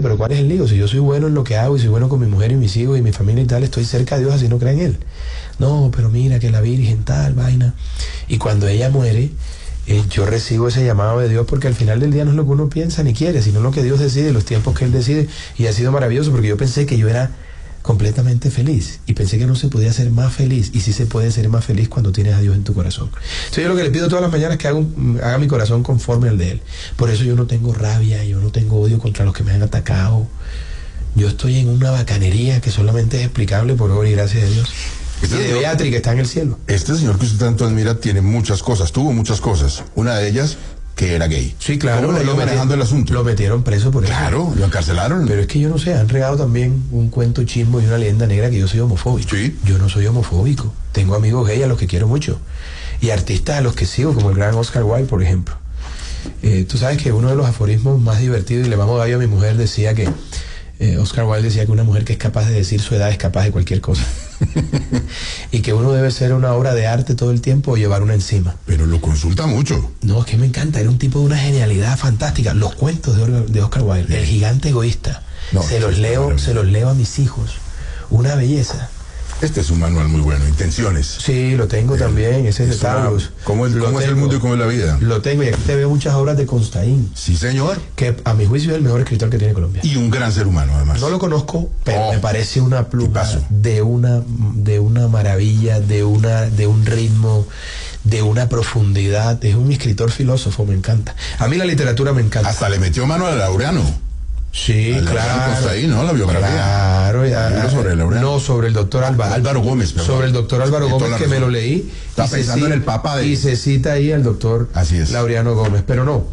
pero ¿cuál es el lío? Si yo soy bueno en lo que hago y soy bueno con mi mujer y mis hijos y mi familia y tal, estoy cerca de Dios, así no creen en Él. No, pero mira que la Virgen tal, vaina. Y cuando ella muere, yo recibo ese llamado de Dios, porque al final del día no es lo que uno piensa ni quiere, sino lo que Dios decide, los tiempos que Él decide. Y ha sido maravilloso, porque yo pensé que yo era completamente feliz y pensé que no se podía ser más feliz, y sí se puede ser más feliz cuando tienes a Dios en tu corazón. Entonces yo lo que le pido todas las mañanas es que haga mi corazón conforme al de Él. Por eso yo no tengo rabia, yo no tengo odio contra los que me han atacado. Yo estoy en una bacanería que solamente es explicable por obra y gracia de Dios. Y de Beatriz, que está en el cielo. Este señor que usted tanto admira tiene muchas cosas, tuvo muchas cosas. Una de ellas, que era gay. Sí, claro. ¿Cómo le iba manejando el asunto? Lo metieron preso por eso. Claro, lo encarcelaron. Pero es que yo no sé, han regado también un cuento chismo y una leyenda negra que yo soy homofóbico. Sí. Yo no soy homofóbico. Tengo amigos gays a los que quiero mucho. Y artistas a los que sigo, como el gran Oscar Wilde, por ejemplo. Tú sabes que uno de los aforismos más divertidos, y le vamos a dar a mi mujer, decía que Oscar Wilde decía que una mujer que es capaz de decir su edad es capaz de cualquier cosa. Y que uno debe ser una obra de arte todo el tiempo o llevar una encima. Pero lo consulta mucho. No, es que me encanta, era un tipo de una genialidad fantástica. Los cuentos de Oscar Wilde, El gigante egoísta, No, se los leo a mis hijos. Una belleza. Este es un manual muy bueno, Intenciones. Sí, lo tengo también, ese es de Taurus. ¿Cómo es el mundo y cómo es la vida? Lo tengo, y aquí te veo muchas obras de Constaín. Sí, señor. Que a mi juicio es el mejor escritor que tiene Colombia. Y un gran ser humano, además. No lo conozco, pero me parece una pluma de una maravilla, de un ritmo, de una profundidad. Es un escritor filósofo, me encanta. A mí la literatura me encanta. Hasta le metió mano a Laureano. Sí, claro. Constaín, ¿no? La biografía. Claro, sobre Laureano. No, sobre el doctor Álvaro Gómez, perdón. Sobre el doctor Álvaro Gómez, que me lo leí. Está pensando en el Papa de... Y se cita ahí al doctor Laureano Gómez. Pero no,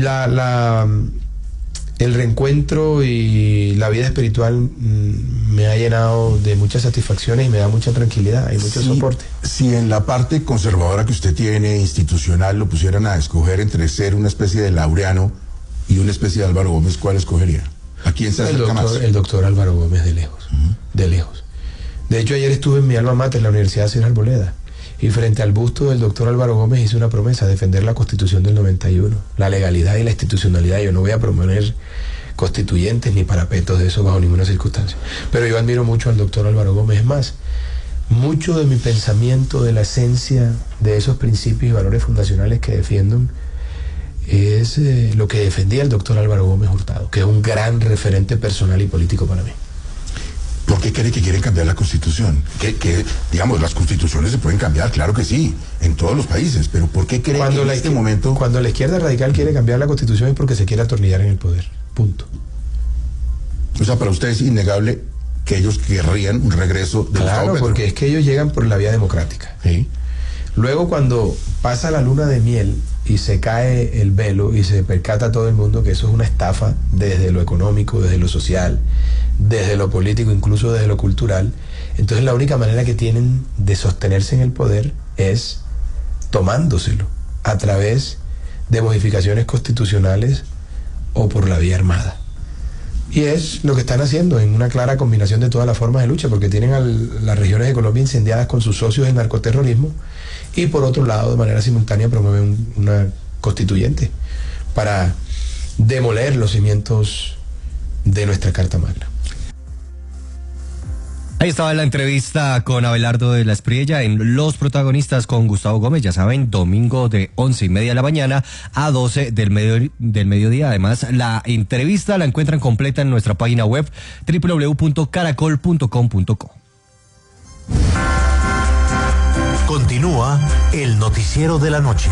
el reencuentro y la vida espiritual me ha llenado de muchas satisfacciones y me da mucha tranquilidad, hay mucho soporte. Si en la parte conservadora que usted tiene, institucional, lo pusieran a escoger entre ser una especie de Laureano y una especie de Álvaro Gómez, ¿cuál escogería? ¿A quién se acerca más? El doctor Álvaro Gómez, de lejos, de lejos. De hecho, ayer estuve en mi alma mater, en la Universidad Ciudad Arboleda, y frente al busto del doctor Álvaro Gómez hice una promesa: defender la Constitución del 91, la legalidad y la institucionalidad. Yo no voy a promover constituyentes ni parapetos de eso bajo ninguna circunstancia. Pero yo admiro mucho al doctor Álvaro Gómez. Es más, mucho de mi pensamiento, de la esencia de esos principios y valores fundacionales que defiendo, es lo que defendía el doctor Álvaro Gómez Hurtado, que es un gran referente personal y político para mí. ¿Por qué cree que quieren cambiar la Constitución? Que digamos, las constituciones se pueden cambiar, claro que sí, en todos los países, pero ¿por qué cree que en este momento... Cuando la izquierda radical quiere cambiar la Constitución es porque se quiere atornillar en el poder, punto. O sea, para usted es innegable que ellos querrían un regreso de Gustavo Petro. Claro, porque es que ellos llegan por la vía democrática. ¿Sí? Luego, cuando pasa la luna de miel y se cae el velo y se percata todo el mundo que eso es una estafa, desde lo económico, desde lo social, desde lo político, incluso desde lo cultural, entonces la única manera que tienen de sostenerse en el poder es tomándoselo a través de modificaciones constitucionales o por la vía armada. Y es lo que están haciendo en una clara combinación de todas las formas de lucha, porque tienen a las regiones de Colombia incendiadas con sus socios en narcoterrorismo, y por otro lado, de manera simultánea, promueven una constituyente para demoler los cimientos de nuestra Carta Magna. Ahí estaba la entrevista con Abelardo de la Espriella en Los Protagonistas con Gustavo Gómez. Ya saben, domingo de 11:30 de la mañana a 12 del mediodía. Además, la entrevista la encuentran completa en nuestra página web www.caracol.com.co. Continúa el noticiero de la noche.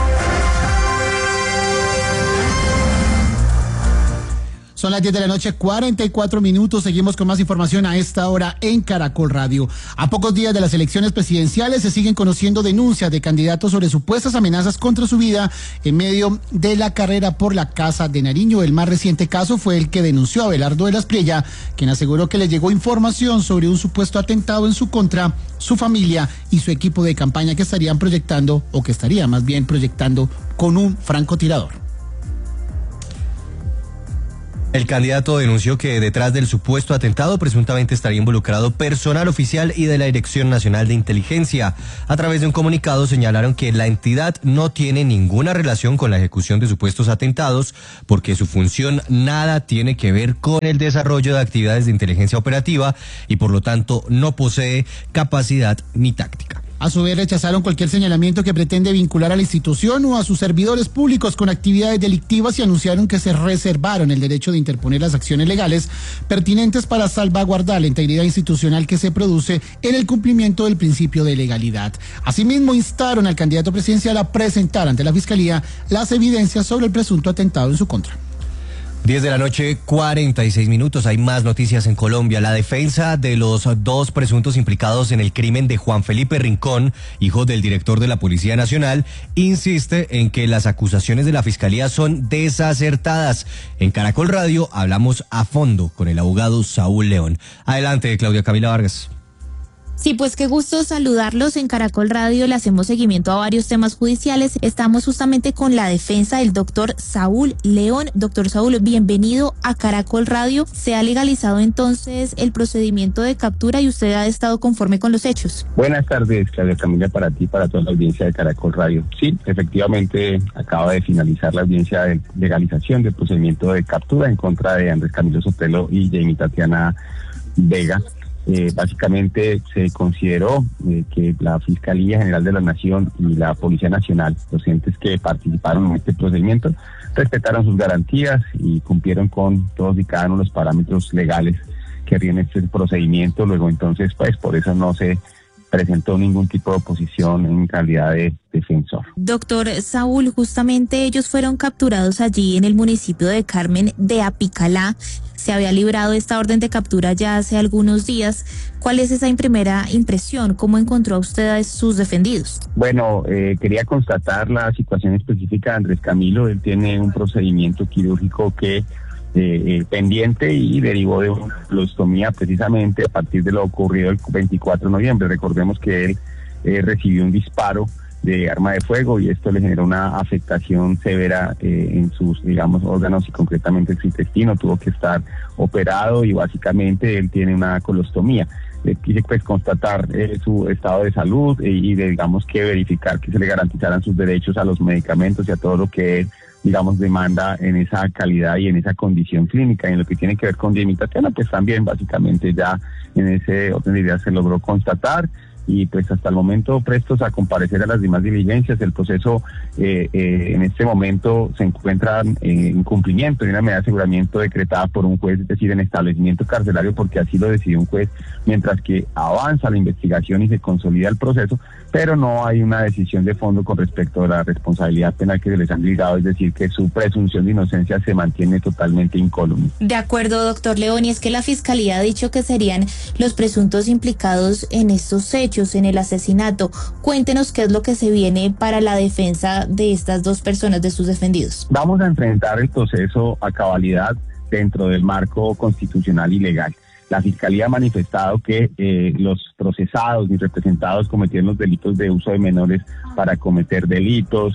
Son las 10 de la noche, 44 minutos. Seguimos con más información a esta hora en Caracol Radio. A pocos días de las elecciones presidenciales se siguen conociendo denuncias de candidatos sobre supuestas amenazas contra su vida en medio de la carrera por la Casa de Nariño. El más reciente caso fue el que denunció a Abelardo de la Espriella, quien aseguró que le llegó información sobre un supuesto atentado en su contra, su familia y su equipo de campaña que estarían proyectando, o que estaría más bien proyectando, con un francotirador. El candidato denunció que detrás del supuesto atentado presuntamente estaría involucrado personal oficial y de la Dirección Nacional de Inteligencia. A través de un comunicado señalaron que la entidad no tiene ninguna relación con la ejecución de supuestos atentados porque su función nada tiene que ver con el desarrollo de actividades de inteligencia operativa y por lo tanto no posee capacidad ni táctica. A su vez, rechazaron cualquier señalamiento que pretende vincular a la institución o a sus servidores públicos con actividades delictivas y anunciaron que se reservaron el derecho de interponer las acciones legales pertinentes para salvaguardar la integridad institucional que se produce en el cumplimiento del principio de legalidad. Asimismo, instaron al candidato presidencial a presentar ante la Fiscalía las evidencias sobre el presunto atentado en su contra. 10 de la noche, 46 minutos. Hay más noticias en Colombia. La defensa de los dos presuntos implicados en el crimen de Juan Felipe Rincón, hijo del director de la Policía Nacional, insiste en que las acusaciones de la Fiscalía son desacertadas. En Caracol Radio hablamos a fondo con el abogado Saúl León. Adelante, Claudia Camila Vargas. Sí, pues qué gusto saludarlos. En Caracol Radio le hacemos seguimiento a varios temas judiciales. Estamos justamente con la defensa del doctor Saúl León. Doctor Saúl, bienvenido a Caracol Radio. ¿Se ha legalizado entonces el procedimiento de captura y usted ha estado conforme con los hechos? Buenas tardes, Claudia Camila, para ti, para toda la audiencia de Caracol Radio. Sí, efectivamente acaba de finalizar la audiencia de legalización del procedimiento de captura en contra de Andrés Camilo Sotelo y Jamie Tatiana Vega. Básicamente se consideró que la Fiscalía General de la Nación y la Policía Nacional, los entes que participaron en este procedimiento, respetaron sus garantías y cumplieron con todos y cada uno de los parámetros legales que rigen este procedimiento. Luego entonces, pues por eso no se presentó ningún tipo de oposición en calidad de defensor. Doctor Saúl, justamente ellos fueron capturados allí en el municipio de Carmen de Apicalá. Se había librado esta orden de captura ya hace algunos días. ¿Cuál es esa primera impresión? ¿Cómo encontró a usted a sus defendidos? Bueno, quería constatar la situación específica de Andrés Camilo. Él tiene un procedimiento quirúrgico que pendiente y derivó de una colostomía precisamente a partir de lo ocurrido el 24 de noviembre. Recordemos que él recibió un disparo de arma de fuego y esto le generó una afectación severa en sus, digamos, órganos y concretamente en su intestino. Tuvo que estar operado y básicamente él tiene una colostomía. Quise pues constatar su estado de salud y digamos que verificar que se le garantizaran sus derechos a los medicamentos y a todo lo que él, digamos, demanda en esa calidad y en esa condición clínica. Y en lo que tiene que ver con Jamie Tatiana, pues también básicamente ya en ese orden de ideas se logró constatar y pues hasta el momento prestos a comparecer a las demás diligencias. El proceso en este momento se encuentra en cumplimiento de una medida de aseguramiento decretada por un juez, es decir, en establecimiento carcelario, porque así lo decidió un juez, mientras que avanza la investigación y se consolida el proceso, pero no hay una decisión de fondo con respecto a la responsabilidad penal que se les han ligado, es decir, que su presunción de inocencia se mantiene totalmente incólume. De acuerdo, doctor León, y es que la Fiscalía ha dicho que serían los presuntos implicados en estos hechos, en el asesinato. Cuéntenos qué es lo que se viene para la defensa de estas dos personas, de sus defendidos. Vamos a enfrentar el proceso a cabalidad dentro del marco constitucional y legal. La Fiscalía ha manifestado que los procesados y representados cometieron los delitos de uso de menores para cometer delitos,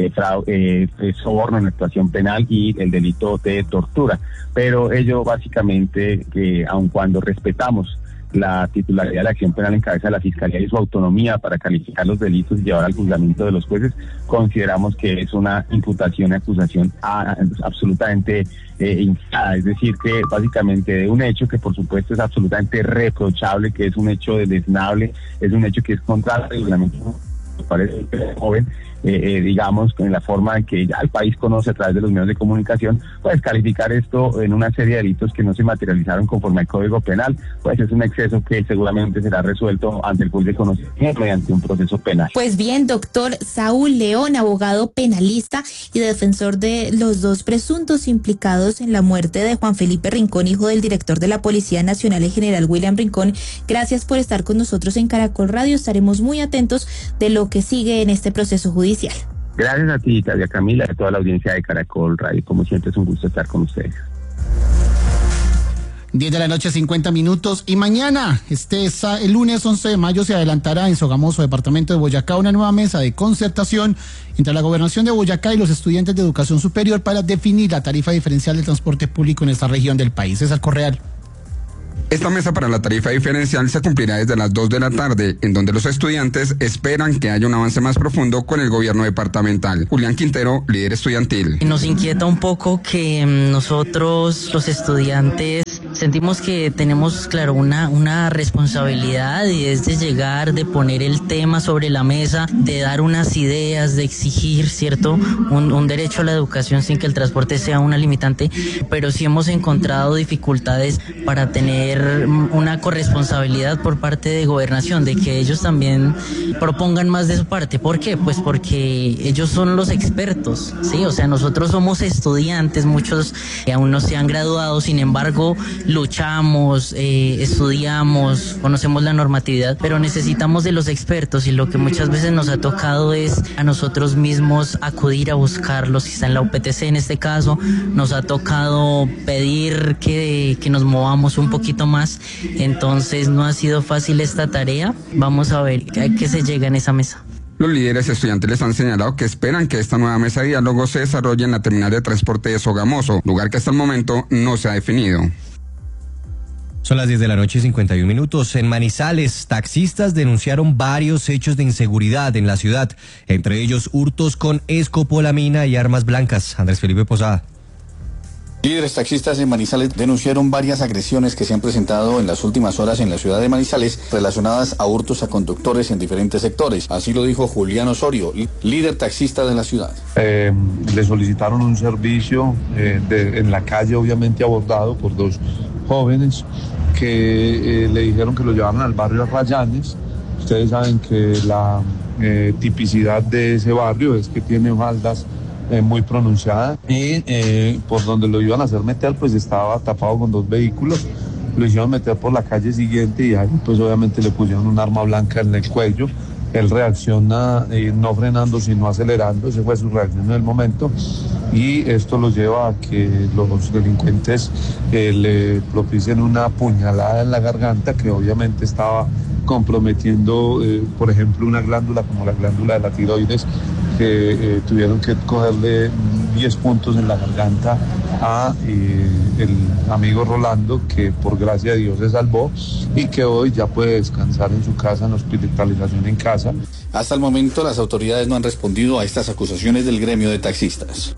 soborno en actuación penal y el delito de tortura. Pero ello básicamente, aun cuando respetamos la titularidad de la acción penal en cabeza de la Fiscalía y su autonomía para calificar los delitos y llevar al juzgamiento de los jueces, consideramos que es una imputación y acusación absolutamente inflada, es decir, que básicamente de un hecho que por supuesto es absolutamente reprochable, que es un hecho deleznable, es un hecho que es contra el reglamento, parece joven, digamos, en la forma en que ya el país conoce a través de los medios de comunicación, pues calificar esto en una serie de delitos que no se materializaron conforme al Código Penal, pues es un exceso que seguramente será resuelto ante el juez de conocimiento mediante un proceso penal. Pues bien, doctor Saúl León, abogado penalista y defensor de los dos presuntos implicados en la muerte de Juan Felipe Rincón, hijo del director de la Policía Nacional, el general William Rincón, gracias por estar con nosotros en Caracol Radio. Estaremos muy atentos de lo que sigue en este proceso judicial. Gracias a ti, Claudia Camila, y a toda la audiencia de Caracol Radio. Como siempre es un gusto estar con ustedes. 10 de la noche, 50 minutos. Y mañana, el lunes 11 de mayo, se adelantará en Sogamoso, departamento de Boyacá, una nueva mesa de concertación entre la Gobernación de Boyacá y los estudiantes de educación superior para definir la tarifa diferencial del transporte público en esta región del país. César Correal. Esta mesa para la tarifa diferencial se cumplirá desde las 2 de la tarde, en donde los estudiantes esperan que haya un avance más profundo con el gobierno departamental. Julián Quintero, líder estudiantil. Nos inquieta un poco que nosotros, los estudiantes, sentimos que tenemos, claro, una responsabilidad, y es de llegar, de poner el tema sobre la mesa, de dar unas ideas, de exigir, ¿cierto?, un derecho a la educación sin que el transporte sea una limitante, pero sí hemos encontrado dificultades para tener una corresponsabilidad por parte de Gobernación, de que ellos también propongan más de su parte. ¿Por qué? Pues porque ellos son los expertos, ¿sí? O sea, nosotros somos estudiantes, muchos aún no se han graduado, sin embargo, luchamos, estudiamos, conocemos la normatividad, pero necesitamos de los expertos, y lo que muchas veces nos ha tocado es a nosotros mismos acudir a buscarlos. Si está en la UPTC, en este caso, nos ha tocado pedir que nos movamos un poquito más, entonces no ha sido fácil esta tarea. Vamos a ver a qué se llega en esa mesa. Los líderes estudiantiles han señalado que esperan que esta nueva mesa de diálogo se desarrolle en la terminal de transporte de Sogamoso, lugar que hasta el momento no se ha definido. Son las 10 de la noche y 51 minutos. En Manizales, taxistas denunciaron varios hechos de inseguridad en la ciudad, entre ellos hurtos con escopolamina y armas blancas. Andrés Felipe Posada. Líderes taxistas en Manizales denunciaron varias agresiones que se han presentado en las últimas horas en la ciudad de Manizales relacionadas a hurtos a conductores en diferentes sectores. Así lo dijo Julián Osorio, líder taxista de la ciudad. Le solicitaron un servicio en la calle, obviamente abordado por dos jóvenes que le dijeron que lo llevaran al barrio Rayanes. Ustedes saben que la tipicidad de ese barrio es que tiene faldas muy pronunciada, y por donde lo iban a hacer meter pues estaba tapado con dos vehículos. Lo hicieron meter por la calle siguiente, y ahí pues obviamente le pusieron un arma blanca en el cuello. Él reacciona no frenando sino acelerando, esa fue su reacción en el momento, y esto lo lleva a que los delincuentes le propicien una puñalada en la garganta que obviamente estaba comprometiendo, por ejemplo, una glándula como la glándula de la tiroides, que tuvieron que cogerle 10 puntos en la garganta a el amigo Rolando, que por gracia de Dios se salvó y que hoy ya puede descansar en su casa, en hospitalización en casa. Hasta el momento las autoridades no han respondido a estas acusaciones del gremio de taxistas.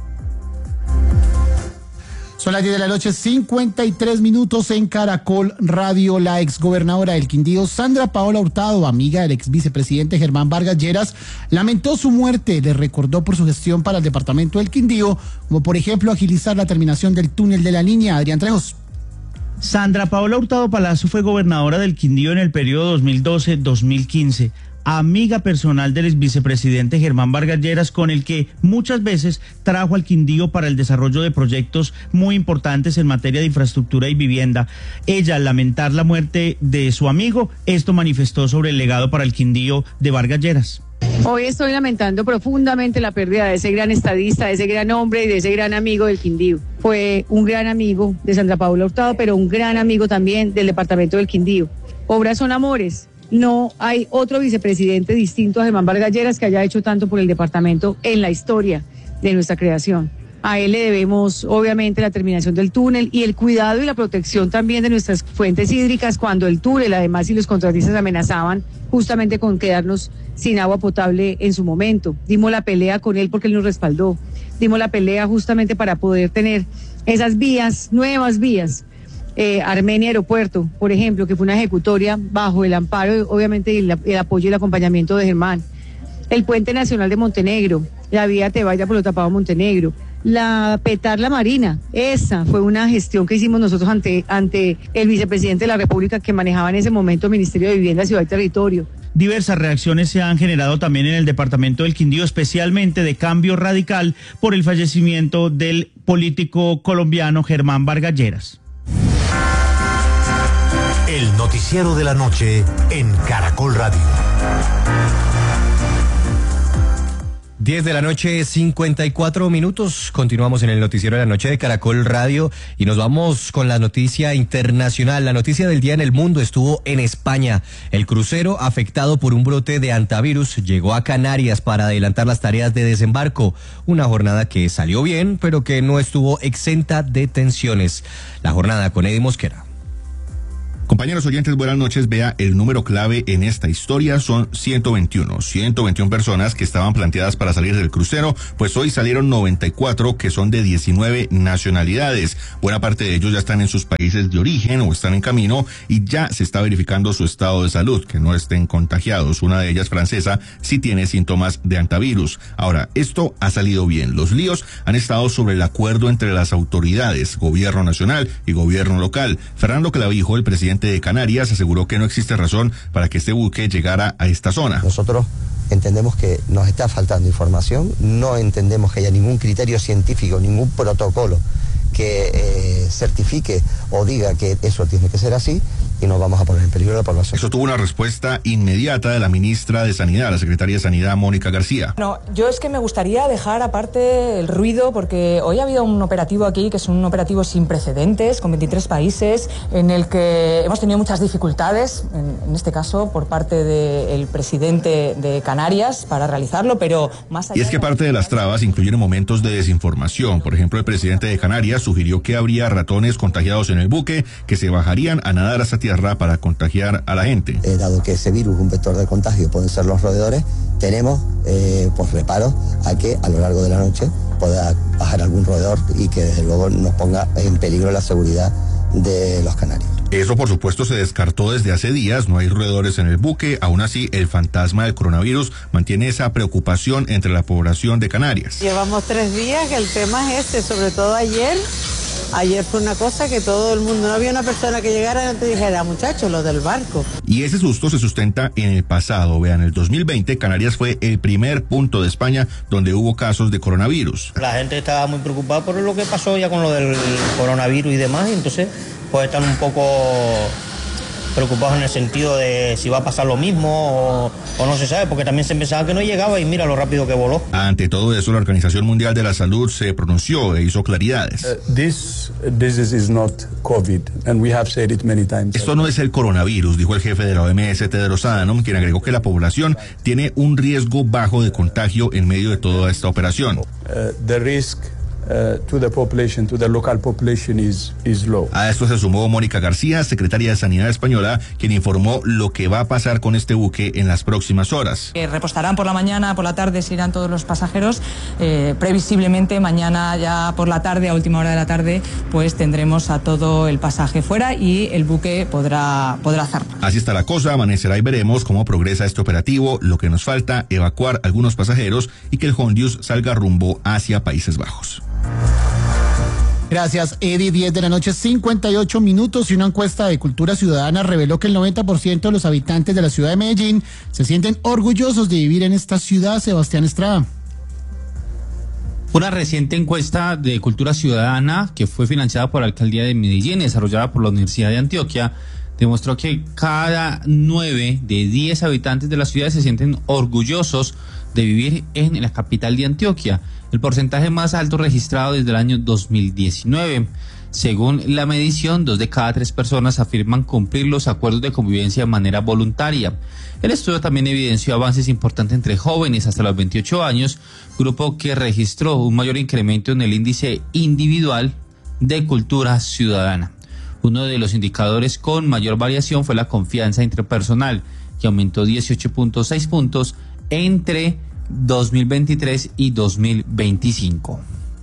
Son las 10 de la noche, 53 minutos en Caracol Radio. La exgobernadora del Quindío, Sandra Paola Hurtado, amiga del ex vicepresidente Germán Vargas Lleras, lamentó su muerte. Le recordó por su gestión para el departamento del Quindío, como por ejemplo agilizar la terminación del túnel de la línea. Adrián Trejos. Sandra Paola Hurtado Palacio fue gobernadora del Quindío en el periodo 2012-2015. Amiga personal del ex vicepresidente Germán Vargas Lleras, con el que muchas veces trajo al Quindío para el desarrollo de proyectos muy importantes en materia de infraestructura y vivienda. Ella, al lamentar la muerte de su amigo, esto manifestó sobre el legado para el Quindío de Vargas Lleras. Hoy estoy lamentando profundamente la pérdida de ese gran estadista, de ese gran hombre y de ese gran amigo del Quindío. Fue un gran amigo de Sandra Paola Hurtado, pero un gran amigo también del departamento del Quindío. Obras son amores. No hay otro vicepresidente distinto a Germán Vargas Lleras que haya hecho tanto por el departamento en la historia de nuestra creación. A él le debemos obviamente la terminación del túnel y el cuidado y la protección también de nuestras fuentes hídricas cuando el túnel, además, y los contratistas amenazaban justamente con quedarnos sin agua potable en su momento. Dimos la pelea con él porque él nos respaldó. Dimos la pelea justamente para poder tener esas vías, nuevas vías. Armenia Aeropuerto, por ejemplo, que fue una ejecutoria bajo el amparo, obviamente, el apoyo y el acompañamiento de Germán. El Puente Nacional de Montenegro, la vía Tebaida por lo tapado Montenegro, la Petarla Marina, esa fue una gestión que hicimos nosotros ante el vicepresidente de la República, que manejaba en ese momento el Ministerio de Vivienda, Ciudad y Territorio. Diversas reacciones se han generado también en el departamento del Quindío, especialmente de Cambio Radical, por el fallecimiento del político colombiano Germán Vargas Lleras. El noticiero de la noche en Caracol Radio. 10 de la noche, 54 minutos. Continuamos en el noticiero de la noche de Caracol Radio y nos vamos con la noticia internacional. La noticia del día en el mundo estuvo en España. El crucero afectado por un brote de hantavirus llegó a Canarias para adelantar las tareas de desembarco. Una jornada que salió bien, pero que no estuvo exenta de tensiones. La jornada con Eddie Mosquera. Compañeros oyentes, buenas noches. Vea, el número clave en esta historia son 121 personas que estaban planteadas para salir del crucero, pues hoy salieron 94 que son de 19 nacionalidades. Buena parte de ellos ya están en sus países de origen o están en camino y ya se está verificando su estado de salud, que no estén contagiados. Una de ellas, francesa, sí tiene síntomas de hantavirus. Ahora, esto ha salido bien. Los líos han estado sobre el acuerdo entre las autoridades, gobierno nacional y gobierno local. Fernando Clavijo, el presidente de Canarias, aseguró que no existe razón para que este buque llegara a esta zona. Nosotros entendemos que nos está faltando información, no entendemos que haya ningún criterio científico, ningún protocolo que certifique o diga que eso tiene que ser así, y nos vamos a poner en peligro la población. Eso tuvo una respuesta inmediata de la ministra de Sanidad, la secretaria de Sanidad, Mónica García. No, yo es que me gustaría dejar aparte el ruido, porque hoy ha habido un operativo aquí que es un operativo sin precedentes, con 23 países, en el que hemos tenido muchas dificultades, en este caso por parte del presidente de Canarias, para realizarlo, pero más allá... Y es que parte de las trabas incluyen momentos de desinformación. Por ejemplo, el presidente de Canarias sugirió que habría ratones contagiados en el buque que se bajarían a nadar hasta tierra para contagiar a la gente. Dado que ese virus, un vector de contagio, pueden ser los roedores, tenemos pues reparos a que a lo largo de la noche pueda bajar algún roedor y que desde luego nos ponga en peligro la seguridad de los canarios. Eso, por supuesto, se descartó desde hace días. No hay roedores en el buque. Aún así, el fantasma del coronavirus mantiene esa preocupación entre la población de Canarias. Llevamos 3 días que el tema es sobre todo ayer. Ayer fue una cosa que todo el mundo, no había una persona que llegara y no te dijera, muchachos, lo del barco. Y ese susto se sustenta en el pasado. Vean, en el 2020 Canarias fue el primer punto de España donde hubo casos de coronavirus. La gente estaba muy preocupada por lo que pasó ya con lo del coronavirus y demás, y entonces pues están un poco preocupados en el sentido de si va a pasar lo mismo o no se sabe, porque también se pensaba que no llegaba y mira lo rápido que voló. Ante todo eso, la Organización Mundial de la Salud se pronunció e hizo claridades. This disease is not COVID, and we have said it many times. Esto no es el coronavirus, dijo el jefe de la OMS, Tedros Adhanom, quien agregó que la población tiene un riesgo bajo de contagio en medio de toda esta operación. The risk to the population, to the local population is low. A esto se sumó Mónica García, secretaria de Sanidad española, quien informó lo que va a pasar con este buque en las próximas horas. Repostarán por la mañana, por la tarde se irán todos los pasajeros. Previsiblemente mañana ya por la tarde, a última hora de la tarde, pues tendremos a todo el pasaje fuera y el buque podrá zarpar. Así está la cosa, amanecerá y veremos cómo progresa este operativo. Lo que nos falta, evacuar algunos pasajeros y que el Hondius salga rumbo hacia Países Bajos. Gracias, Eddie. 10 de la noche, 58 minutos, y una encuesta de Cultura Ciudadana reveló que el 90% de los habitantes de la ciudad de Medellín se sienten orgullosos de vivir en esta ciudad. Sebastián Estrada. Una reciente encuesta de Cultura Ciudadana que fue financiada por la Alcaldía de Medellín, desarrollada por la Universidad de Antioquia, demostró que cada 9 de 10 habitantes de la ciudad se sienten orgullosos de vivir en la capital de Antioquia, el porcentaje más alto registrado desde el año 2019. Según la medición, 2 de cada 3 personas afirman cumplir los acuerdos de convivencia de manera voluntaria. El estudio también evidenció avances importantes entre jóvenes hasta los 28 años, grupo que registró un mayor incremento en el índice individual de cultura ciudadana. Uno de los indicadores con mayor variación fue la confianza interpersonal, que aumentó 18.6 puntos entre 2023 y 2025.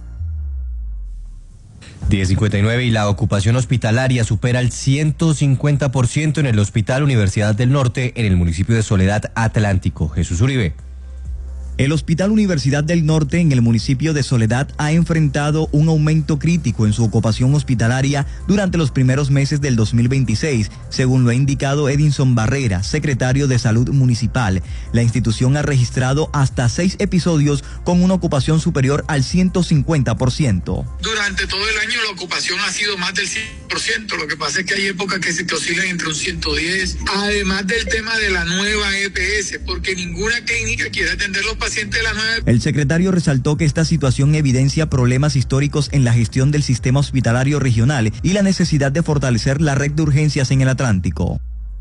10:59 y la ocupación hospitalaria supera el 150% en el Hospital Universidad del Norte en el municipio de Soledad Atlántico. Jesús Uribe. El Hospital Universidad del Norte en el municipio de Soledad ha enfrentado un aumento crítico en su ocupación hospitalaria durante los primeros meses del 2026, según lo ha indicado Edinson Barrera, secretario de Salud Municipal. La institución ha registrado hasta 6 episodios con una ocupación superior al 150%. Durante todo el año la ocupación ha sido más del 100%, lo que pasa es que hay épocas que se oscilan entre un 110, además del tema de la nueva EPS, porque ninguna clínica quiere atender los paciente de las 9. El secretario resaltó que esta situación evidencia problemas históricos en la gestión del sistema hospitalario regional y la necesidad de fortalecer la red de urgencias en el Atlántico.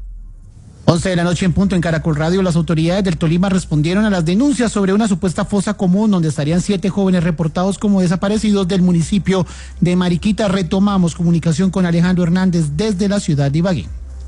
11 de la noche en punto en Caracol Radio, las autoridades del Tolima respondieron a las denuncias sobre una supuesta fosa común donde estarían 7 jóvenes reportados como desaparecidos del municipio de Mariquita. Retomamos comunicación con Alejandro Hernández desde la ciudad de Ibagué.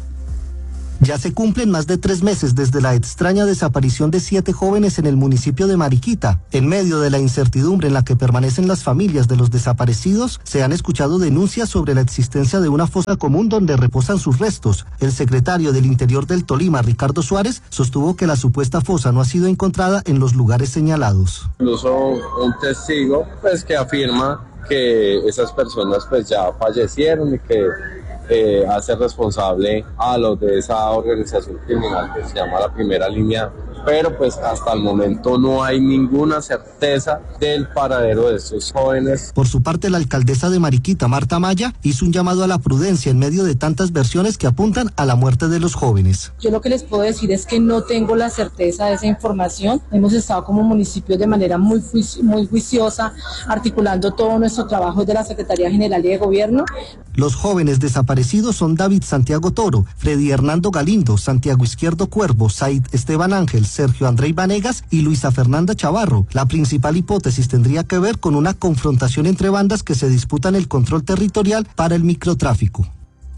Ya se cumplen más de 3 meses desde la extraña desaparición de 7 jóvenes en el municipio de Mariquita. En medio de la incertidumbre en la que permanecen las familias de los desaparecidos, se han escuchado denuncias sobre la existencia de una fosa común donde reposan sus restos. El secretario del Interior del Tolima, Ricardo Suárez, sostuvo que la supuesta fosa no ha sido encontrada en los lugares señalados. Incluso un testigo pues que afirma que esas personas pues ya fallecieron y que hace responsable a los de esa organización criminal que se llama la Primera Línea, pero pues hasta el momento no hay ninguna certeza del paradero de estos jóvenes. Por su parte, la alcaldesa de Mariquita, Marta Maya, hizo un llamado a la prudencia en medio de tantas versiones que apuntan a la muerte de los jóvenes. Yo lo que les puedo decir es que no tengo la certeza de esa información. Hemos estado como municipio de manera muy juiciosa, articulando todo nuestro trabajo desde la Secretaría General de Gobierno. Los jóvenes desaparecidos son David Santiago Toro, Freddy Hernando Galindo, Santiago Izquierdo Cuervo, Said Esteban Ángel, Sergio Andrei Vanegas y Luisa Fernanda Chavarro. La principal hipótesis tendría que ver con una confrontación entre bandas que se disputan el control territorial para el microtráfico.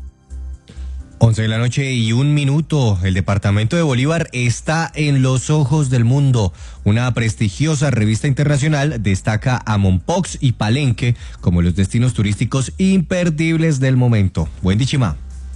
11 de la noche y 1 minuto. El departamento de Bolívar está en los ojos del mundo. Una prestigiosa revista internacional destaca a Mompox y Palenque como los destinos turísticos imperdibles del momento. Buen Chima.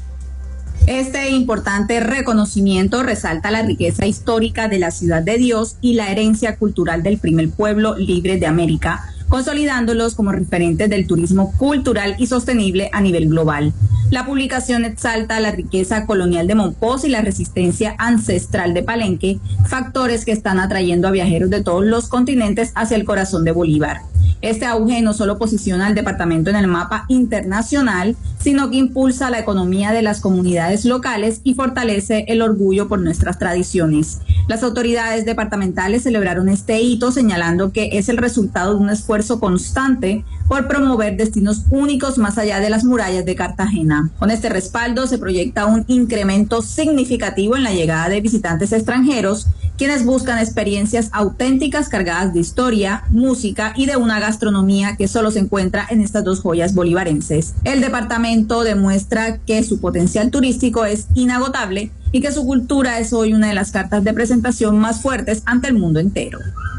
Este importante reconocimiento resalta la riqueza histórica de la Ciudad de Dios y la herencia cultural del primer pueblo libre de América, consolidándolos como referentes del turismo cultural y sostenible a nivel global. La publicación exalta la riqueza colonial de Mompox y la resistencia ancestral de Palenque, factores que están atrayendo a viajeros de todos los continentes hacia el corazón de Bolívar. Este auge no solo posiciona al departamento en el mapa internacional, sino que impulsa la economía de las comunidades locales y fortalece el orgullo por nuestras tradiciones. Las autoridades departamentales celebraron este hito señalando que es el resultado de un esfuerzo constante por promover destinos únicos más allá de las murallas de Cartagena. Con este respaldo se proyecta un incremento significativo en la llegada de visitantes extranjeros, quienes buscan experiencias auténticas cargadas de historia, música y de una gastronomía que solo se encuentra en estas dos joyas bolivarenses. El departamento demuestra que su potencial turístico es inagotable y que su cultura es hoy una de las cartas de presentación más fuertes ante el mundo entero.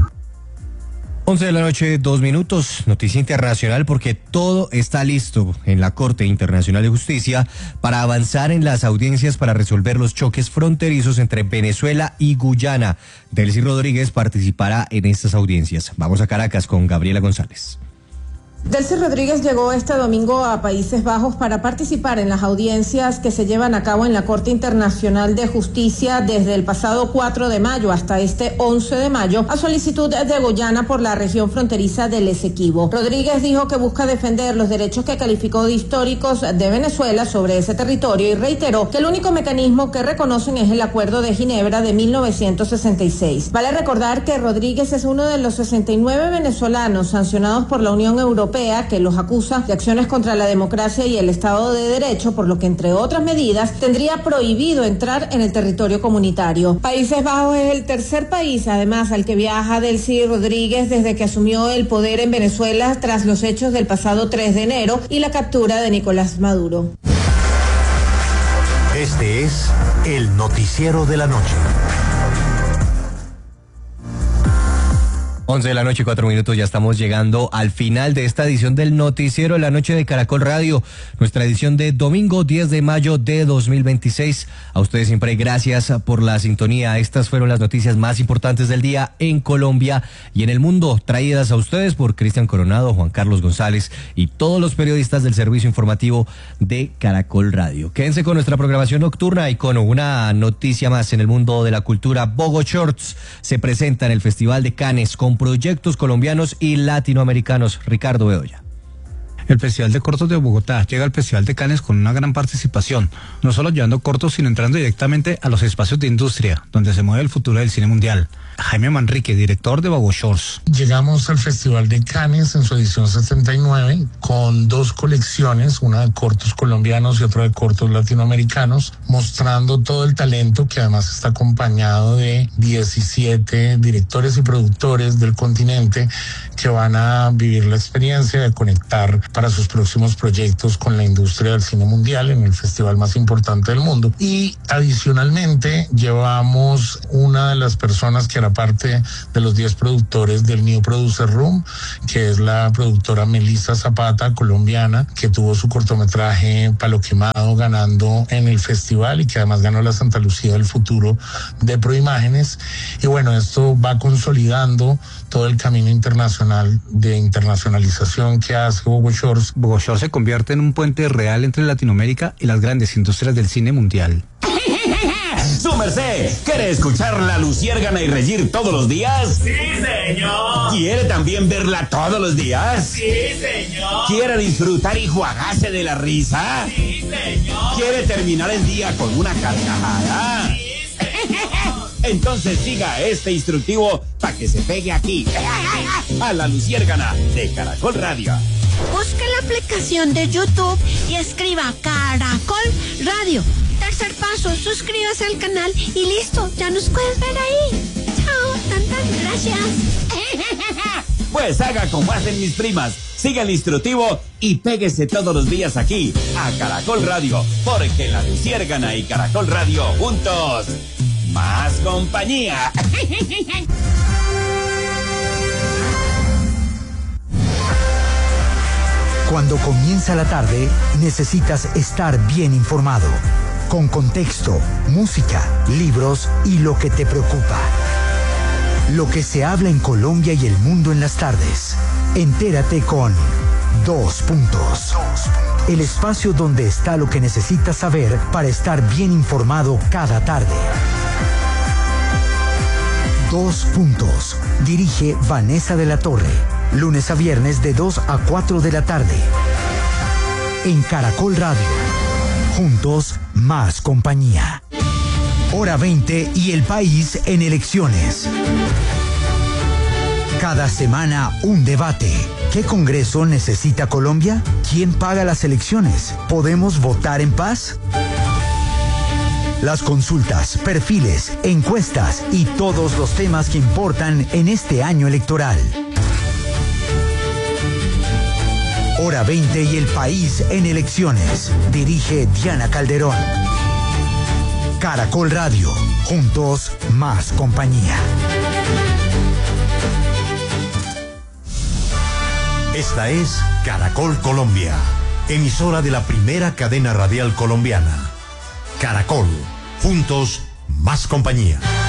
11 de la noche, 2 minutos. Noticia internacional porque todo está listo en la Corte Internacional de Justicia para avanzar en las audiencias para resolver los choques fronterizos entre Venezuela y Guyana. Delcy Rodríguez participará en estas audiencias. Vamos a Caracas con Gabriela González. Delcy Rodríguez llegó este domingo a Países Bajos para participar en las audiencias que se llevan a cabo en la Corte Internacional de Justicia desde el pasado 4 de mayo hasta este 11 de mayo a solicitud de Guyana por la región fronteriza del Esequibo. Rodríguez dijo que busca defender los derechos que calificó de históricos de Venezuela sobre ese territorio y reiteró que el único mecanismo que reconocen es el Acuerdo de Ginebra de 1966. Vale recordar que Rodríguez es uno de los 69 venezolanos sancionados por la Unión Europea que los acusa de acciones contra la democracia y el Estado de Derecho, por lo que, entre otras medidas, tendría prohibido entrar en el territorio comunitario. Países Bajos es el tercer país, además, al que viaja Delcy Rodríguez desde que asumió el poder en Venezuela tras los hechos del pasado 3 de enero y la captura de Nicolás Maduro. Este es el noticiero de la noche. 11 de la noche, 4 minutos, ya estamos llegando al final de esta edición del Noticiero de la Noche de Caracol Radio, nuestra edición de domingo 10 de mayo de 2026. A ustedes siempre gracias por la sintonía. Estas fueron las noticias más importantes del día en Colombia y en el mundo, traídas a ustedes por Cristian Coronado, Juan Carlos González y todos los periodistas del servicio informativo de Caracol Radio. Quédense con nuestra programación nocturna y con una noticia más en el mundo de la cultura. Bogo Shorts se presenta en el Festival de Cannes con proyectos colombianos y latinoamericanos. Ricardo Bedoya. El Festival de Cortos de Bogotá llega al Festival de Cannes con una gran participación, no solo llevando cortos, sino entrando directamente a los espacios de industria, donde se mueve el futuro del cine mundial. Jaime Manrique, director de Vago Shorts. Llegamos al Festival de Cannes en su edición 79 con 2 colecciones, una de cortos colombianos y otra de cortos latinoamericanos, mostrando todo el talento que además está acompañado de 17 directores y productores del continente que van a vivir la experiencia de conectar para sus próximos proyectos con la industria del cine mundial en el festival más importante del mundo. Y adicionalmente llevamos una de las personas que era parte de los 10 productores del New Producer Room, que es la productora Melissa Zapata, colombiana, que tuvo su cortometraje Palo Quemado ganando en el festival y que además ganó la Santa Lucía del Futuro de Proimágenes. Y bueno, esto va consolidando todo el camino internacional de internacionalización que hace Vago Shorts. Vago Shorts se convierte en un puente real entre Latinoamérica y las grandes industrias del cine mundial. ¡Su merced! ¿Quiere escuchar La Luciérgana y reír todos los días? ¡Sí, señor! ¿Quiere también verla todos los días? ¡Sí, señor! ¿Quiere disfrutar y jugarse de la risa? ¡Sí, señor! ¿Quiere terminar el día con una carcajada? ¡Sí, señor! Entonces siga este instructivo para que se pegue aquí, a La Luciérgana de Caracol Radio. Busque la aplicación de YouTube y escriba Caracol Radio. Tercer paso, suscríbase al canal y listo, ya nos puedes ver ahí. Chao, tantas gracias. Pues haga como hacen mis primas, siga el instructivo y péguese todos los días aquí, a Caracol Radio, porque La Luciérgana y Caracol Radio juntos, más compañía. Cuando comienza la tarde, necesitas estar bien informado, con contexto, música, libros y lo que te preocupa. Lo que se habla en Colombia y el mundo en las tardes. Entérate con 2 Puntos. El espacio donde está lo que necesitas saber para estar bien informado cada tarde. 2 Puntos. Dirige Vanessa de la Torre. Lunes a viernes de 2 a 4 de la tarde. En Caracol Radio. Juntos, más compañía. Hora 20 y el país en elecciones. Cada semana un debate. ¿Qué Congreso necesita Colombia? ¿Quién paga las elecciones? ¿Podemos votar en paz? Las consultas, perfiles, encuestas y todos los temas que importan en este año electoral. Hora 20 y el país en elecciones. Dirige Diana Calderón. Caracol Radio. Juntos, más compañía. Esta es Caracol Colombia, emisora de la primera cadena radial colombiana. Caracol. Juntos, más compañía.